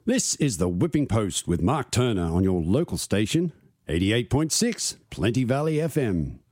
This is the Whipping Post with Mark Turner on your local station, 88.6 Plenty Valley FM.